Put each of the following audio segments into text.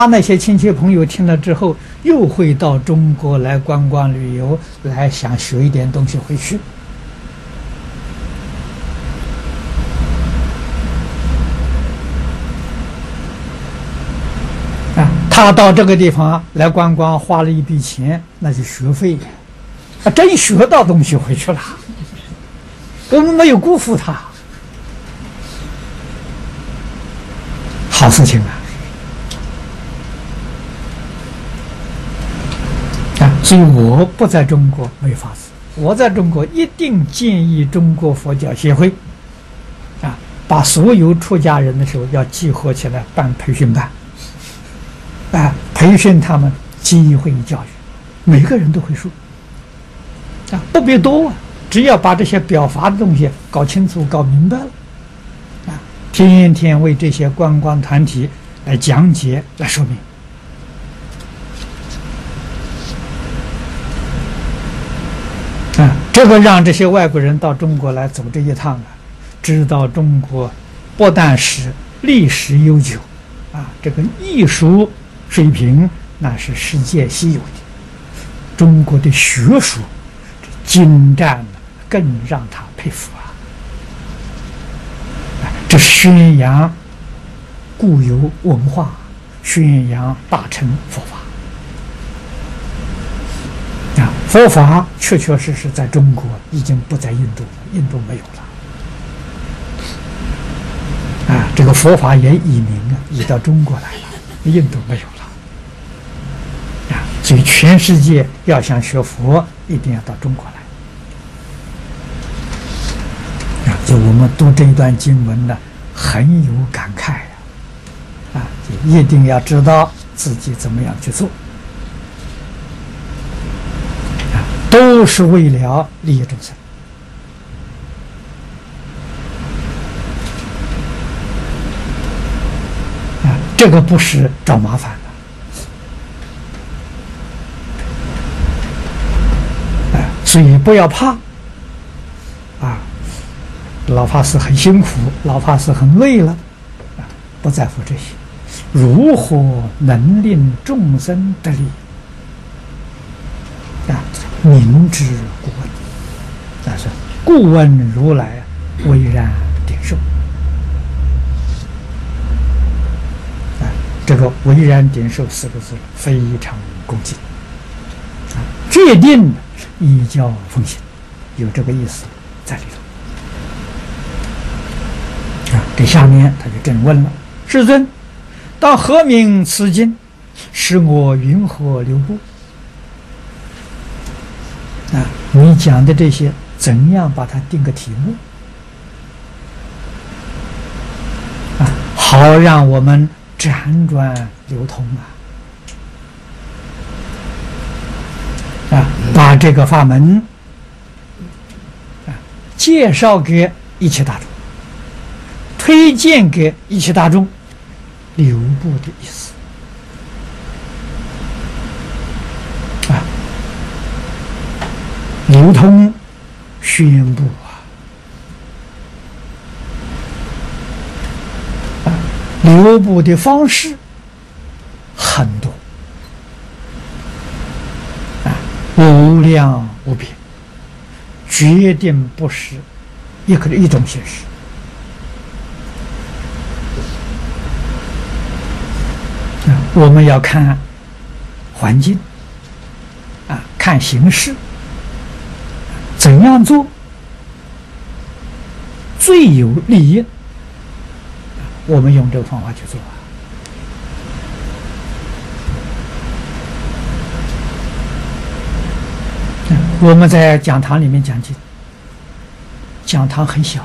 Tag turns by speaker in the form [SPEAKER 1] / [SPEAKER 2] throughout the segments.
[SPEAKER 1] 他那些亲戚朋友听了之后，又会到中国来观光旅游，来想学一点东西回去。他到这个地方来观光，花了一笔钱，那就学费，真学到东西回去了。我们没有辜负他，好事情啊！所以我不在中国没法子，我在中国一定建议中国佛教协会把所有出家人的时候要集合起来办培训班。培训他们机会教育，每个人都会说不必多只要把这些表法的东西搞清楚、搞明白了天天为这些观光团体来讲解、来说明这个让这些外国人到中国来走这一趟知道中国不但是历史悠久这个艺术水平那是世界稀有的，中国的学术精湛更让他佩服这宣扬固有文化，宣扬大乘佛法佛法确确实实在中国已经不在印度了，印度没有了这个佛法也移民移到中国来了，印度没有了所以全世界要想学佛，一定要到中国来就我们读这一段经文呢，很有感慨就一定要知道自己怎么样去做都是为了利益众生这个不是找麻烦所以不要怕老法师很辛苦，老法师很累了不在乎这些，如何能令众生得利明知故问但是故问如来巍然顶受这个巍然顶受四个字非常恭敬决定依教奉行，有这个意思在里头这下面他就正问了：世尊，当何名此经？使我云何留步？你讲的这些怎样把它定个题目好让我们辗转流通把这个法门介绍给一切大众，推荐给一切大众，留步的意思流通宣布留步的方式很多无量无边，决定不是一种形式我们要看环境看形势，怎样做最有利益，我们用这个方法去做我们在讲堂里面讲经，讲堂很小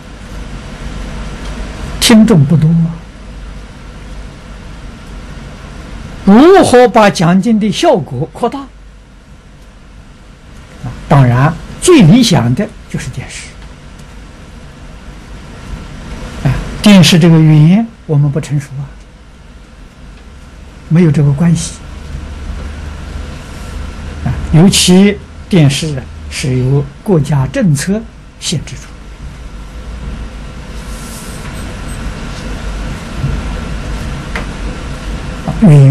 [SPEAKER 1] 听众不多如何把讲经的效果扩大？当然最理想的就是电视电视这个语言我们不成熟没有这个关系尤其电视是由国家政策限制住与